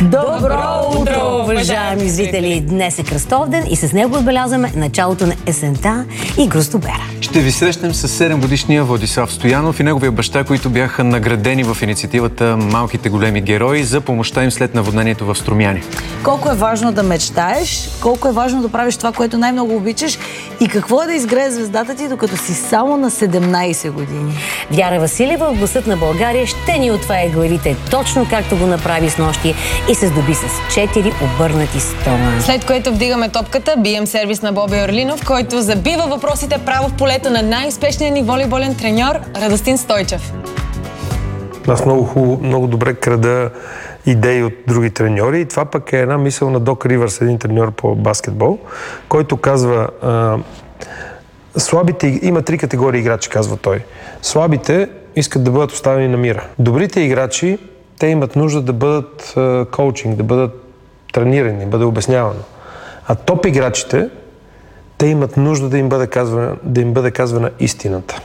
Добро утро, уважаеми зрители! Днес е Кръстовден и с него отбелязваме началото на есента и Грустобера. Ще ви срещнем с 7-годишния Владислав Стоянов и неговия баща, които бяха наградени в инициативата Малките големи герои за помощта им след наводнението в Струмяни. Колко е важно да мечтаеш, колко е важно да правиш това, което най-много обичаш и какво е да изгрее звездата ти, докато си само на 17 години. Вяра Василева от Гласът на България ще ни отвае главите точно както го направи с нощи и се здоби с 4 обърнати стона. След което вдигаме топката, бием сервис на Боби Орлинов, който забива въпросите право в полето на най-успешния ни волейболен треньор Радостин Стойчев. Аз много добре крада идеи от други треньори и това пък е една мисъл на Док Ривърс, един треньор по баскетбол, който казва слабите, има 3 категории играчи, казва той. Слабите искат да бъдат оставени на мира. Добрите играчи, те имат нужда да бъдат коучинг, да бъдат тренирани, да бъде обяснявано. А топ играчите, те имат нужда да им бъде казвана истината.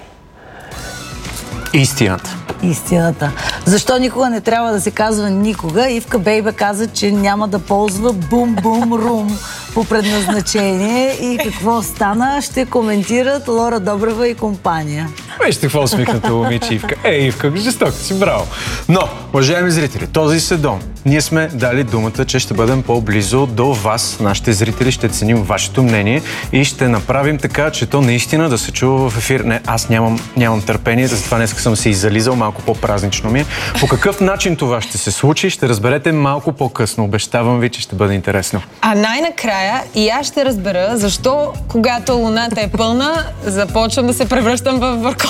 Истината. Защо никога не трябва да се казва никога? Ивка Бейбе каза, че няма да ползва бум-бум-рум по предназначение. И какво стана? Ще коментират Лора Добрева и компания. Вижте какво усмихната момиче Ивка. Ивка, жестока си, браво! Но, уважаеми зрители, този сезон ние сме дали думата, че ще бъдем по-близо до вас, нашите зрители, ще ценим вашето мнение и ще направим така, че то наистина да се чува в ефир. Не, аз нямам търпение, затова днес съм се иззализал, малко по-празнично ми е. По какъв начин това ще се случи, ще разберете малко по-късно. Обещавам ви, че ще бъде интересно. А най-накрая и аз ще разбера защо, когато луната е пълна, започвам да се превръщам в върколак.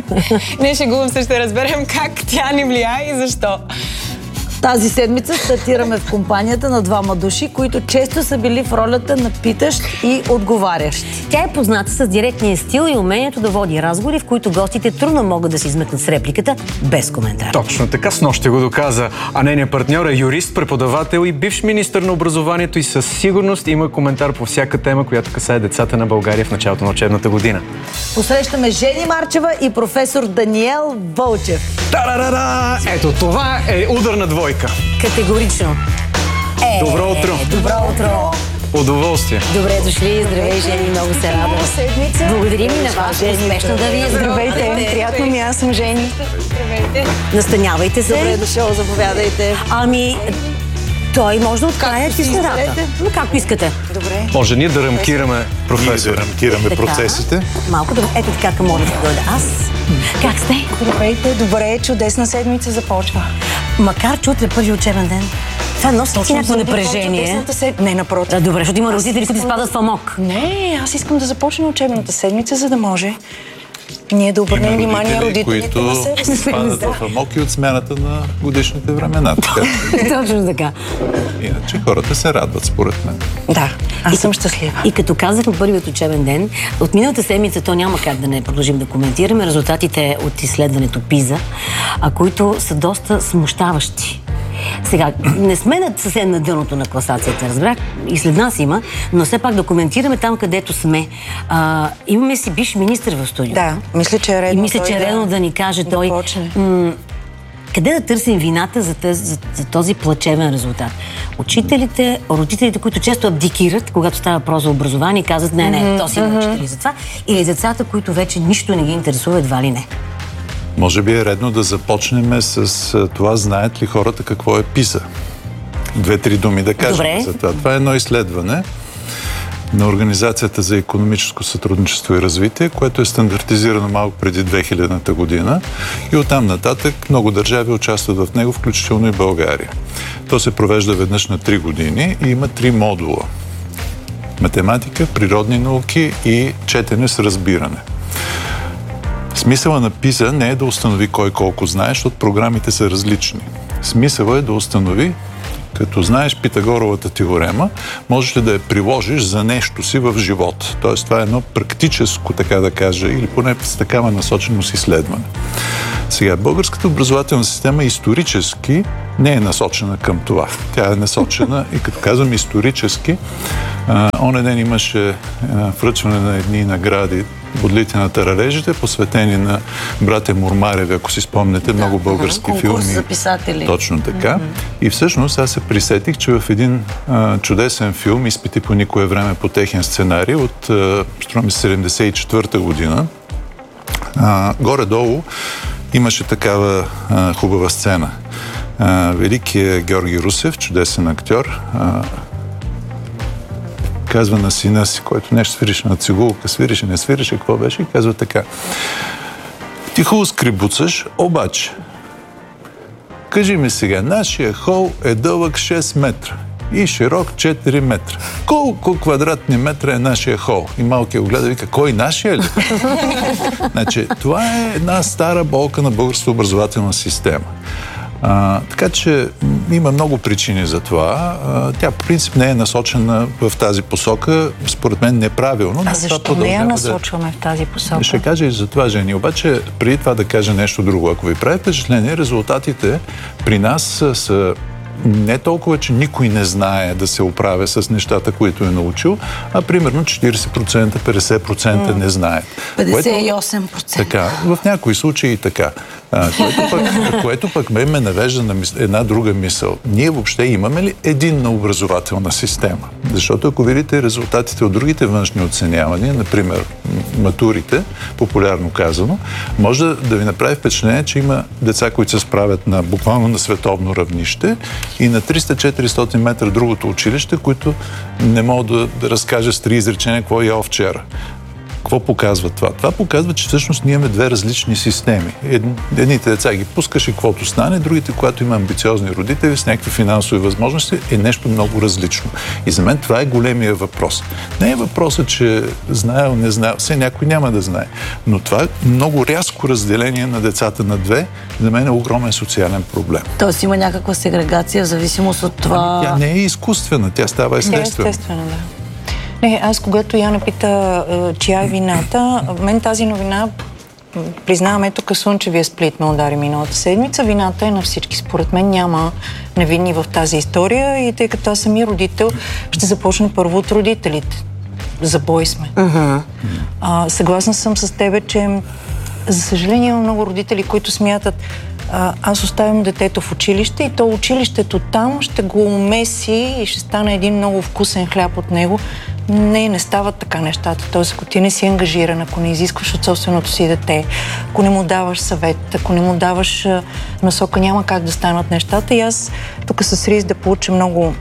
Не шегувам се, ще разберем как тя ни влияе и защо. Тази седмица стартираме в компанията на двама души, които често са били в ролята на питащ и отговарящ. Тя е позната с директния стил и умението да води разговори, в които гостите трудно могат да се измъкнат с репликата без коментар. Точно така, с нощ ще го доказа. А нейният партньор е юрист, преподавател и бивш министър на образованието и със сигурност има коментар по всяка тема, която касае децата на България в началото на учебната година. Посрещаме Жени Марчева и професор Даниел Вълчев. Та-да-да-да! Ето това е ударна двойка. Категорично. Добро утро! Добро утро! Удоволствие! Добре дошли, здравей, Жени, много се радвам. Благодарим и на вас, успешно да ви е. Здравейте, приятно ми, аз съм Жени. Здравейте. Настанявайте се. Добре дошъл, заповядайте. Ами, той може да открая тиснарата. Но както искате. Добре. Може ние да рамкираме професора. Да рамкираме процесите. Малко да... Ето така, моля да дойда аз. Как сте? Здравейте, добре, чудесна седмица започва. Макар че утре първи учебен ден. Това носи си някакво напрежение. Не, напротив. Добре, защото има родители, които изпадат в амок. Не, аз искам да започна учебната седмица, за да може ние да обърнем внимание родителите на себе си. Спадат в амок и от смяната на годишните времена. Точно така. Иначе хората се радват, според мен. Да, аз съм щастлива. И като казахме първият учебен ден, от миналата седмица то няма как да не продължим да коментираме резултатите от изследването ПИЗА, които са доста смущаващи. Сега, не сме съвсем на дъното на класацията, разбрах, и след нас има, но все пак да коментираме там, където сме. Имаме си бивш министър в студио. Да, мисля, че е редно. И мисля, че е редно да ни каже той. Къде да търсим вината за този плачевен резултат? Учителите, родителите, които често абдикират, когато става въпрос за образование, и казват, не, то си учители за това, или децата, които вече нищо не ги интересува, едва ли не. Може би е редно да започнем с това, знаят ли хората какво е ПИЗА? 2-3 думи да кажем. Добре. За това. Това е едно изследване на Организацията за икономическо сътрудничество и развитие, което е стандартизирано малко преди 2000-та година и оттам нататък много държави участват в него, включително и България. То се провежда веднъж на 3 години и има 3 модула. Математика, природни науки и четене с разбиране. Смисъла на ПИЗА не е да установи кой колко знае, защото програмите са различни. Смисъла е да установи, като знаеш Питагоровата теорема, можеш ли да я приложиш за нещо си в живота. Тоест, това е едно практическо, така да кажа, или поне с такава насоченост изследване. Сега, българската образователна система исторически не е насочена към това. Тя е насочена и като казвам исторически, онен ден имаше връчване на едни награди Бодлите на таралежите, посветени на братя Мурмареви, ако си спомнете, много български конкурс филми. за писатели. Точно така. И всъщност аз се присетих, че в един чудесен филм "Изпити по никое време" по техен сценарий от струва ми 74-та година, горе-долу имаше такава хубава сцена. Великият Георги Русев, чудесен актьор, казва на сина си, който нещо свирише на цигулка, свирише, не свирише, какво беше, и казва така: "Ти хубаво скрибуцаш, обаче кажи ми сега, нашия хол е дълъг 6 метра и широк 4 метра. Колко квадратни метра е нашия хол?" И малкият го гледа и вика: "Кой, нашия ли?" Значи, това е една стара болка на българската образователна система. Така че има много причини за това. Тя по принцип не е насочена в тази посока, според мен неправилно. А защо не я насочваме в тази посока? Ще кажа и за това, Жени. Обаче, преди това да кажа нещо друго. Ако ви прави впечатление, резултатите при нас са не толкова, че никой не знае да се оправя с нещата, които е научил, а примерно 40%, 50% не знаят. 58%. Така, в някои случаи и така. Което пък ме навежда на една друга мисъл. Ние въобще имаме ли единна образователна система? Защото ако видите резултатите от другите външни оценявания, например матурите, популярно казано, може да ви направи впечатление, че има деца, които се справят буквално на световно равнище, и на 300-400 метра другото училище, които не могат да разкажа с 3 изречения какво ял вчера. Какво показва това? Това показва, че всъщност ние имаме две различни системи. Едните деца ги пускаш и каквото стане, другите, когато има амбициозни родители с някакви финансови възможности, е нещо много различно. И за мен това е големия въпрос. Не е въпросът, че знаел, не знаел, все някой няма да знае. Но това много рязко разделение на децата на две, за мен е огромен социален проблем. Тоест има някаква сегрегация в зависимост от това... Тя не е изкуствена, тя става естествена. Естествено, да. Не, аз когато Яна пита чия е вината, мен тази новина, признавам, ето слънчевия сплит ме удари миналата седмица. Вината е на всички. Според мен няма невинни в тази история, и тъй като аз самия родител, ще започна първо от родителите. Забой сме. Съгласна съм с тебе, че за съжаление има много родители, които смятат: аз оставям детето в училище и то училището там ще го умеси и ще стане един много вкусен хляб от него. Не стават така нещата. Тоест, ако ти не си ангажиран, ако не изискваш от собственото си дете, ако не му даваш съвет, ако не му даваш насока, няма как да станат нещата. И аз тук с риск да получа много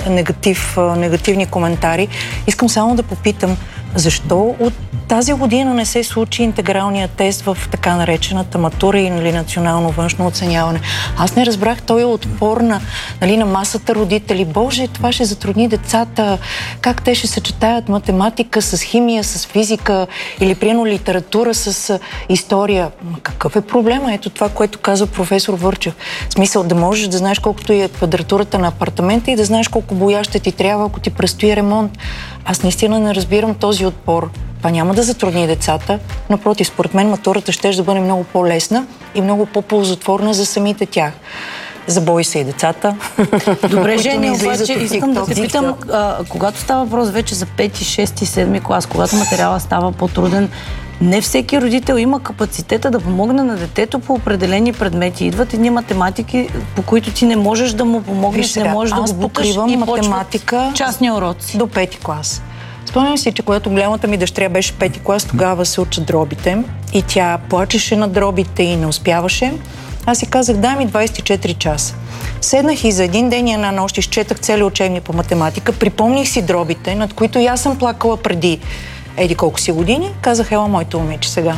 негативни коментари. Искам само да попитам: защо от тази година не се случи интегралният тест в така наречената матура или национално външно оценяване? Аз не разбрах този отпор на масата родители. Боже, това ще затрудни децата. Как те ще съчетаят математика с химия, с физика или приено литература с история? Какъв е проблема? Ето това, което казва професор Върчев. В смисъл да можеш да знаеш колкото е квадратурата на апартамента и да знаеш колко боя ще ти трябва, ако ти предстои ремонт. Аз наистина не разбирам този отпор. Това няма да затрудни децата. Напротив, според мен матурата ще да бъде много по-лесна и много по-ползотворна за самите тях. Забой се и децата. Добре, Жени, обаче искам да те питам, когато става въпрос вече за 5, 6, 7 клас, когато материала става по-труден, не всеки родител има капацитета да помогне на детето по определени предмети. Идват едни математики, по които ти не можеш да му помогнеш, не можеш да го буташ и математика частни уроци. До 5 клас. Спомням си, че когато голямата ми дъщеря беше 5 клас, тогава се учат дробите и тя плачеше на дробите и не успяваше. Аз си казах: дай ми 24 часа. Седнах и за един ден и една нощ изчетах цели учебни по математика, припомних си дробите, над които и аз съм плакала преди еди колко си години. Казах: ела, моето момиче сега.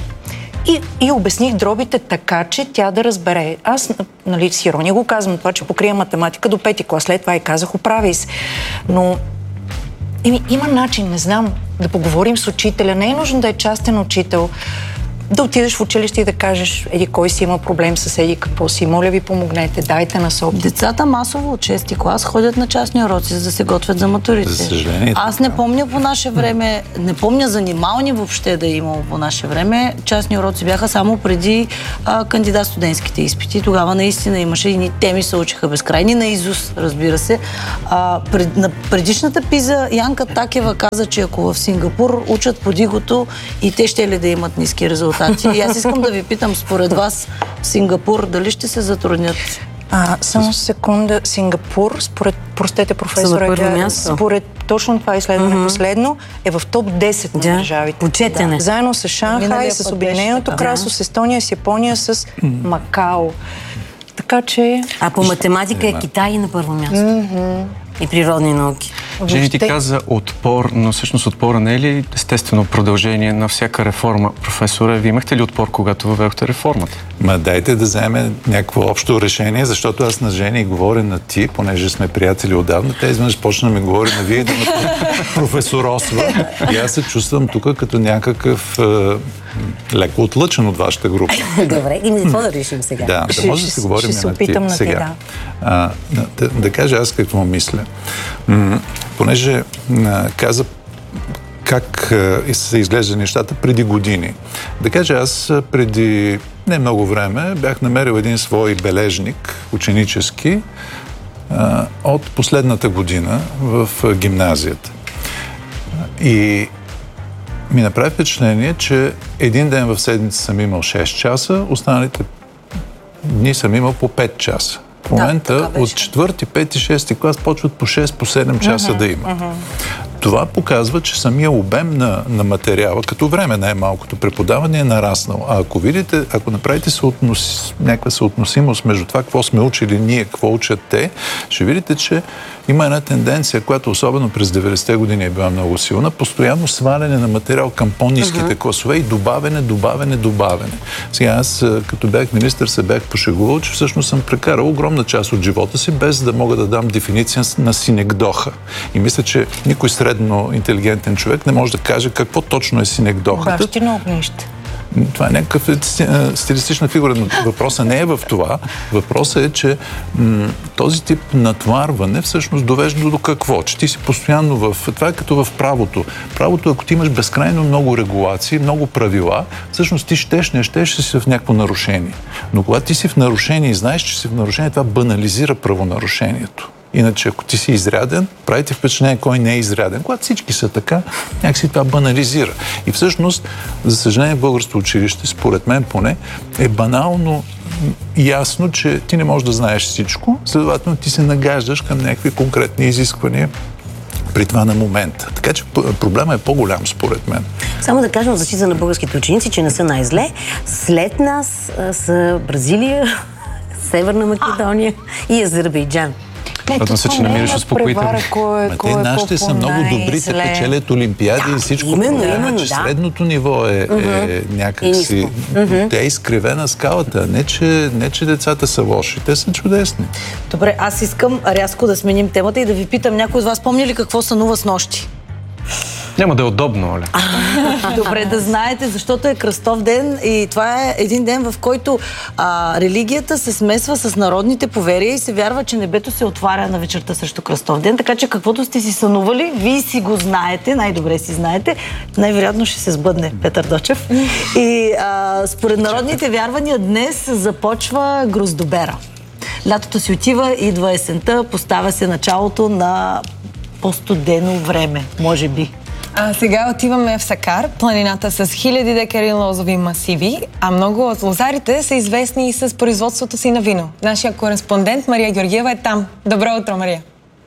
И обясних дробите така, че тя да разбере. Аз, с ирония го казвам, това, че покрия математика до 5 клас. След това и казах: оправи се. Но има начин, не знам, да поговорим с учителя. Не е нужно да е частен учител. да отидеш в училище и да кажеш, еди кой си има проблем с еди какво си, моля ви помогнете, дайте насоки. Децата масово от 6-ти клас ходят на частни уроци, за да се готвят за матурите. За съжаление. Аз не помня по наше време, не помня занимални въобще да е имало по наше време. Частни уроци бяха само преди кандидат студентските изпити. Тогава наистина имаше и теми се учиха безкрайни, наизуст, разбира се. На предишната пиза Янка Такева каза, че ако в Сингапур учат по дигото и те ще ли да имат ниски резултати. И аз искам да ви питам, според вас в Сингапур дали ще се затруднят? Само секунда. Сингапур, простете професора, според точно това изследване последно, е в топ 10 на държавите. Почетене. Заедно с Шанхай, с Обединеното кралство, с Естония, с Япония, с Макао. Така че... А по математика е Китай на първо място. И природни науки. Жени ти каза отпор, но всъщност отпора не е ли естествено продължение на всяка реформа? Професоре, вие имахте ли отпор, когато въведохте реформата? Дайте да вземем някакво общо решение, защото аз на Жени говоря на ти, понеже сме приятели отдавна. Те изведнъж почна да ми говори на вие да ме професоросва. И аз се чувствам тук като някакъв леко отлъчен от вашата група. Добре, и какво да решим сега? Да може да се говорим на ти сега. Да кажа аз какво мисля. Понеже каза как се изглежда нещата преди години. Да кажа, аз преди не много време бях намерил един свой бележник, ученически, от последната година в гимназията. И ми направи впечатление, че един ден в седмица съм имал 6 часа, останалите дни съм имал по 5 часа. В момента от 4-ти, 5-ти, 6-ти клас почват по 6, по 7 часа да има. Това показва, че самия обем на материала, като време най-малкото преподаване е нараснал. А ако видите, ако направите някаква съотносимост между това, какво сме учили ние, какво учат те, ще видите, че има една тенденция, която особено през 90-те години е била много силна, постоянно сваляне на материал към по-ниските класове и добавяне. Сега аз, като бях министър, се бях пошегувал, че всъщност съм прекарал огромна част от живота си, без да мога да дам дефиниция на синекдоха. И мисля, че никой средно интелигентен човек не може да каже какво точно е синекдохата. Баш ти на огнище. Това е някаква стилистична фигура, но въпросът не е в това. Въпросът е, че този тип натварване всъщност довежда до какво? Че ти си постоянно в... Това е като в правото. Правото, ако ти имаш безкрайно много регулации, много правила, всъщност ти не щеш си в някакво нарушение. Но когато ти си в нарушение и знаеш, че си в нарушение, това банализира правонарушението. Иначе, ако ти си изряден, правите впечатление кой не е изряден. Когато всички са така, някакси това банализира. И всъщност, за съжаление, българското училище, според мен поне, е банално ясно, че ти не можеш да знаеш всичко, следователно ти се нагаждаш към някакви конкретни изисквания при това на момента. Така че проблема е по-голям, според мен. Само да кажем в защита на българските ученици, че не са най-зле. След нас са Бразилия, Северна Македония и Азербайджан. Това се, че намираш успокоително. Те нашите са много добри, те печелят олимпиади и всичко. Именно, че средното ниво е някакси... Тя е изкривена скалата. Не, че децата са лоши. Те са чудесни. Добре, аз искам рязко да сменим темата и да ви питам, някой от вас помни ли какво сънува с нощи? Няма да е удобно, Оля. Добре, да знаете, защото е кръстов ден и това е един ден, в който религията се смесва с народните поверия и се вярва, че небето се отваря на вечерта срещу кръстов ден. Така че каквото сте си сънували, вие си го знаете, най-добре си знаете. Най-вероятно ще се сбъдне, Петър Дочев. И според народните вярвания днес започва Гроздобера. Лятото си отива, идва есента, поставя се началото на по-студено време, може би. Сега отиваме в Сакар, планината с хиляди декари лозови масиви, а много от лозарите са известни и с производството си на вино. Нашия кореспондент Мария Георгиева е там. Добро утро, Мария!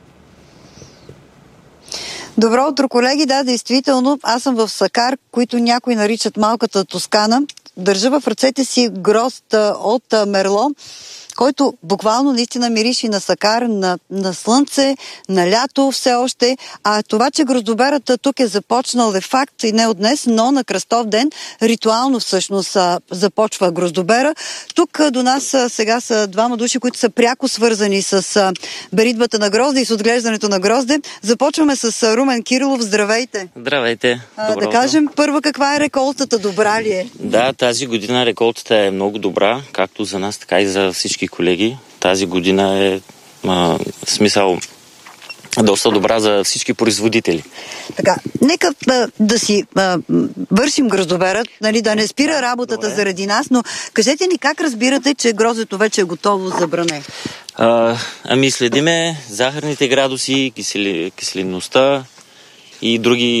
Добро утро, колеги! Да, действително, аз съм в Сакар, които някои наричат малката Тоскана. Държа в ръцете си грозд от Мерло, който буквално наистина мирише на сакар, на слънце, на лято все още. А това, че гроздоберата тук е започнал е факт и не от днес, но на Кръстов ден ритуално всъщност започва гроздобера. Тук до нас сега са двама души, които са пряко свързани с беритбата на грозде и с отглеждането на грозде. Започваме с Румен Кирилов. Здравейте! Здравейте! Да кажем първо каква е реколтата, добра ли е? Да, тази година реколтата е много добра, както за нас, така и за всички колеги. Тази година е смисъл доста добра за всички производители. Така, нека да си вършим гроздобера, нали, да не спира работата заради нас, но кажете ни как разбирате, че гроздето вече е готово за бране? Следиме захарните градуси, киселинността и други